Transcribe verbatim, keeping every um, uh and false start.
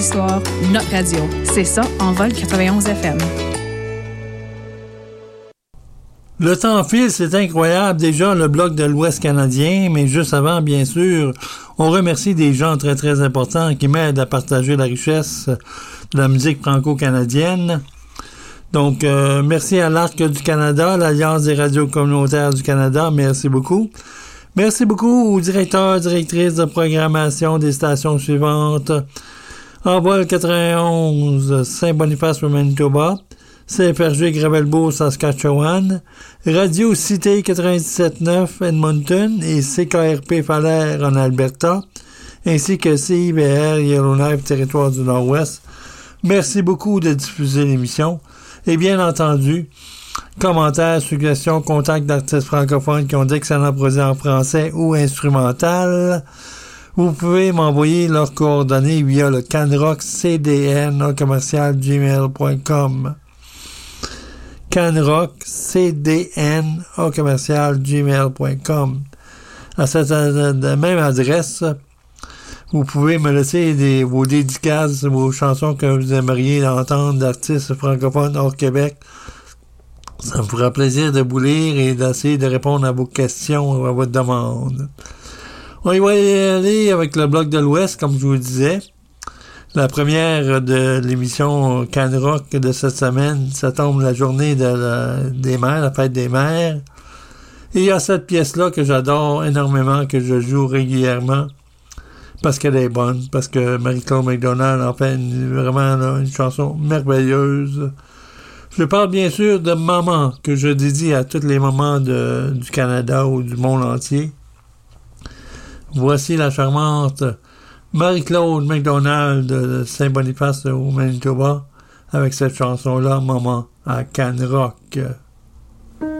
l'histoire, notre radio. C'est ça, Envol quatre-vingt-onze F M. Le temps file, c'est incroyable. Déjà, le bloc de l'Ouest canadien, mais juste avant, bien sûr, on remercie des gens très, très importants qui m'aident à partager la richesse de la musique franco-canadienne. Donc, euh, merci à l'Arc du Canada, l'Alliance des radios communautaires du Canada. Merci beaucoup. Merci beaucoup aux directeurs, directrices de programmation des stations suivantes. Envol quatre-vingt-onze, Saint-Boniface au Manitoba. C F R G Gravelbourg, Saskatchewan, Radio Cité quatre-vingt-dix-sept neuf Edmonton et C K R P Falaire en Alberta, ainsi que C I B R Yellowknife, Territoire du Nord-Ouest. Merci beaucoup de diffuser l'émission. Et bien entendu, commentaires, suggestions, contacts d'artistes francophones qui ont d'excellents projets en français ou instrumental. Vous pouvez m'envoyer leurs coordonnées via le canrock c d n au commercial gmail point com. canrock c d n au commercial gmail point com. À cette euh, même adresse, vous pouvez me laisser des, vos dédicaces, vos chansons que vous aimeriez entendre d'artistes francophones hors Québec. Ça me fera plaisir de vous lire et d'essayer de répondre à vos questions ou à votre demande. On y va y aller avec le bloc de l'Ouest, comme je vous le disais. La première de l'émission Canrock de cette semaine, ça tombe la journée de la, des mères, la fête des mères. Et il y a cette pièce-là que j'adore énormément, que je joue régulièrement, parce qu'elle est bonne, parce que Marie-Claude McDonald en fait une, vraiment là, une chanson merveilleuse. Je parle bien sûr de Maman, que je dédie à toutes les mamans de, du Canada ou du monde entier. Voici la charmante Marie-Claude McDonald de Saint-Boniface au Manitoba avec cette chanson-là, Maman, à Canrock.